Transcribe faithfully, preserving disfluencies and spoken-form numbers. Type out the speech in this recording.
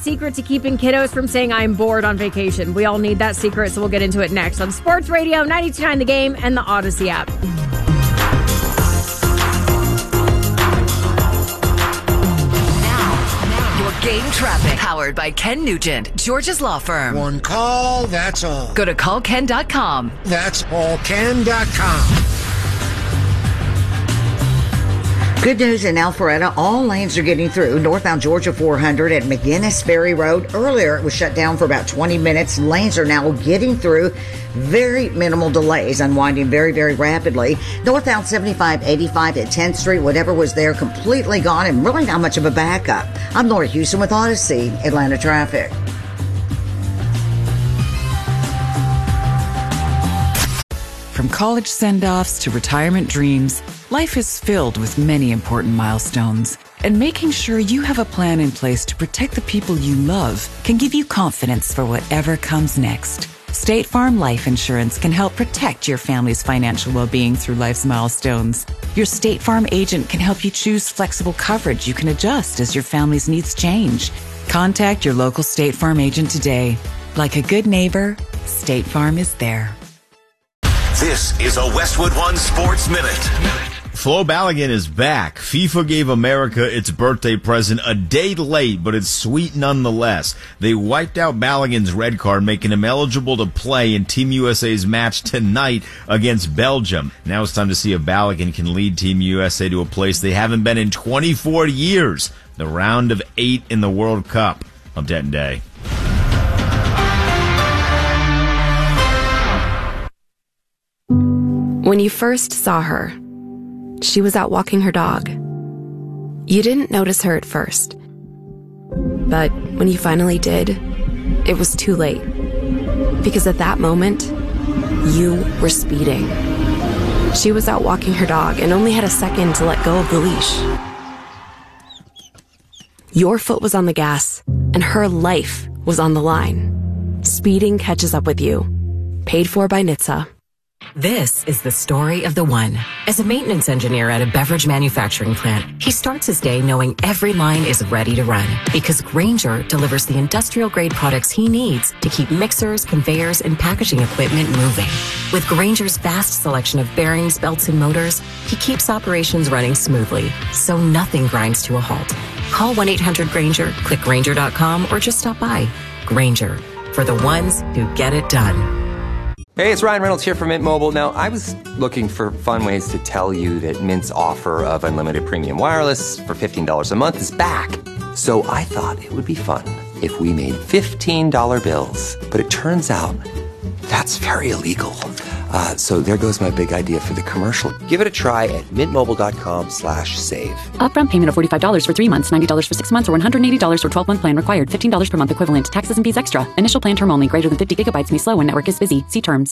secret to keeping kiddos from saying I'm bored on vacation. We all need that secret, so we'll get into it next on Sports Radio ninety-two point nine The Game and the Odyssey app. Game traffic, powered by Ken Nugent, Georgia's law firm. One call, that's all. Go to call ken dot com. That's all ken dot com. Good news in Alpharetta. All lanes are getting through. Northbound Georgia four hundred at McGinnis Ferry Road. Earlier, it was shut down for about twenty minutes. Lanes are now getting through. Very minimal delays, unwinding very, very rapidly. Northbound seventy-five eighty-five at tenth Street, whatever was there, completely gone and really not much of a backup. I'm Laura Houston with Odyssey, Atlanta Traffic. From college send-offs to retirement dreams, life is filled with many important milestones. And making sure you have a plan in place to protect the people you love can give you confidence for whatever comes next. State Farm Life Insurance can help protect your family's financial well-being through life's milestones. Your State Farm agent can help you choose flexible coverage you can adjust as your family's needs change. Contact your local State Farm agent today. Like a good neighbor, State Farm is there. This is a Westwood One Sports Minute. Flo Balogun is back. FIFA gave America its birthday present a day late, but it's sweet nonetheless. They wiped out Balogun's red card, making him eligible to play in Team U S A's match tonight against Belgium. Now it's time to see if Balogun can lead Team U S A to a place they haven't been in twenty-four years, the round of eight in the World Cup. I'm Denton Day. When you first saw her, she was out walking her dog. You didn't notice her at first. But when you finally did, it was too late. Because at that moment, you were speeding. She was out walking her dog and only had a second to let go of the leash. Your foot was on the gas, and her life was on the line. Speeding catches up with you. Paid for by N H T S A. This is the story of the one. As a maintenance engineer at a beverage manufacturing plant, he starts his day knowing every line is ready to run because Grainger delivers the industrial-grade products he needs to keep mixers, conveyors, and packaging equipment moving. With Grainger's vast selection of bearings, belts, and motors, he keeps operations running smoothly, so nothing grinds to a halt. Call one eight hundred Grainger, click Grainger dot com, or just stop by. Grainger, for the ones who get it done. Hey, it's Ryan Reynolds here from Mint Mobile. Now, I was looking for fun ways to tell you that Mint's offer of unlimited premium wireless for fifteen dollars a month is back. So I thought it would be fun if we made fifteen dollar bills. But it turns out that's very illegal. Uh, so there goes my big idea for the commercial. Give it a try at mintmobile.com slash save. Upfront payment of forty-five dollars for three months, ninety dollars for six months, or one hundred eighty dollars for twelve-month plan required. fifteen dollars per month equivalent. Taxes and fees extra. Initial plan term only. Greater than fifty gigabytes may slow when network is busy. See terms.